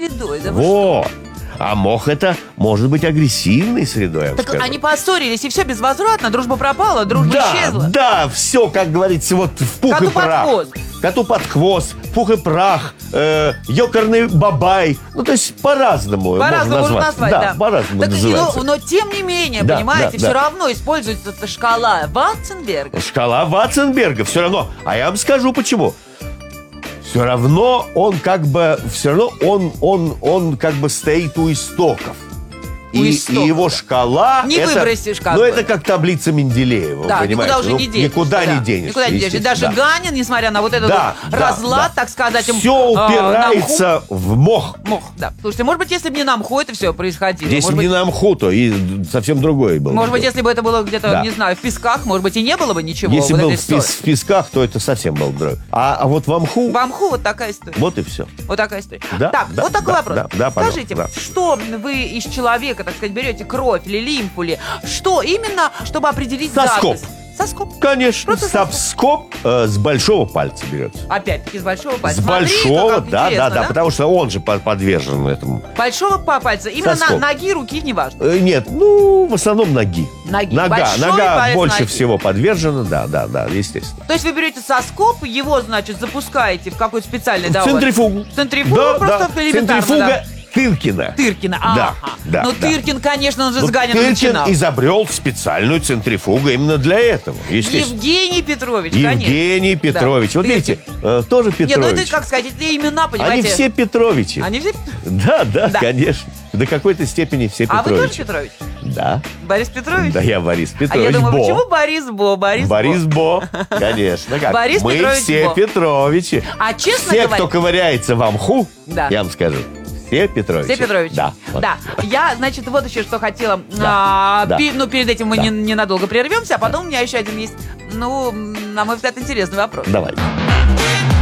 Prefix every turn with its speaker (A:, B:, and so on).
A: средой. Да
B: Вот. А мох это может быть агрессивной средой, я вам
A: так
B: скажу.
A: они поссорились, и все безвозвратно, дружба пропала, дружба исчезла.
B: Да, все, как говорится, вот в пух
A: Коту
B: и прах.
A: под хвост.
B: Коту под хвост, пух и прах, ёкарный бабай. Ну, то есть по-разному
A: По-разному можно назвать, да.
B: по-разному
A: Так,
B: называется.
A: но тем не менее,
B: Да,
A: понимаете,
B: да,
A: все
B: да.
A: равно используется эта шкала Ватценберга.
B: Шкала Ватценберга все равно. А я вам скажу почему. Все равно он как бы как бы стоит у истоков. И его шкала...
A: Не выбросишь как
B: Ну,
A: бы.
B: это как таблица Менделеева,
A: Да,
B: вы понимаете?
A: никуда уже не денешься.
B: Никуда
A: да.
B: не денешься.
A: Никуда не денешься. И даже
B: естественно, да.
A: Ганин, несмотря на вот этот вот разлад, так сказать,
B: Все упирается в мох.
A: мох, да. Слушайте, может быть, если бы не на мху это все происходило.
B: Если
A: может
B: бы не
A: быть,
B: на мху, то и совсем другое было.
A: может быть, если бы это было где-то,
B: Да.
A: не знаю, в песках, может быть, и не было бы ничего.
B: Если
A: вот
B: был
A: этой ссоры.
B: в песках, то это совсем было бы другое. А вот в мху,
A: В мху вот такая история.
B: вот и все.
A: Вот такая история.
B: Да,
A: Так,
B: да,
A: вот такой
B: да,
A: вопрос.
B: да, пожалуйста,
A: Скажите,
B: да.
A: что вы из человека, так сказать, берете кровь или лимфу, или что именно, чтобы определить
B: Соскоп.
A: заразность? Соскоп.
B: Конечно,
A: Просто
B: соскоп с большого пальца берется.
A: Опять-таки с большого пальца.
B: С
A: Смотри,
B: большого,
A: как
B: да,
A: интересно,
B: потому что он же подвержен этому.
A: Большого пальца. Именно
B: Соскоп.
A: ноги, руки, неважно.
B: Нет, ну, в основном ноги.
A: Ноги.
B: Нога
A: Большой палец
B: больше
A: ноги.
B: всего подвержена, да, естественно.
A: То есть вы берете соскоп, его, значит, запускаете в какой-то специальный... да, у вас-
B: Центрифугу.
A: Центрифугу
B: Да,
A: просто
B: да.
A: элементарно,
B: Центрифуга
A: да.
B: Тыркина.
A: Тыркина,
B: Да,
A: ага.
B: да,
A: Но
B: да.
A: Тыркин, конечно, он же с
B: Вот
A: Ганиным
B: Тыркин
A: начинал.
B: изобрел специальную центрифугу именно для этого, естественно.
A: Евгений Петрович, конечно.
B: Евгений Петрович.
A: Да,
B: Вот
A: Тыркин.
B: видите, тоже
A: Нет, ну
B: Петрович.
A: это, как сказать, это имена,
B: Они
A: понимаете.
B: все Петровичи.
A: Они все...
B: Да,
A: Да.
B: конечно. До какой-то степени все
A: А вы
B: Петровичи.
A: тоже Петрович?
B: Да.
A: Борис Петрович?
B: Да, я Борис
A: А
B: Петрович
A: я думаю,
B: Бо.
A: почему Борис Бо?
B: Борис Бо, конечно. Как?
A: Борис
B: Мы
A: Петрович
B: все
A: Бо.
B: Петровичи.
A: А честно
B: Все,
A: говоря...
B: кто ковыряется в мху,
A: Да.
B: я вам скажу, все Петровичи.
A: Все Петрович.
B: Да. вот.
A: Да. Я, значит, вот еще что хотела.
B: Да. Да.
A: Ну, перед этим мы
B: Да.
A: ненадолго прервемся, а потом у меня еще один есть, ну, на мой взгляд, интересный вопрос.
B: Давай.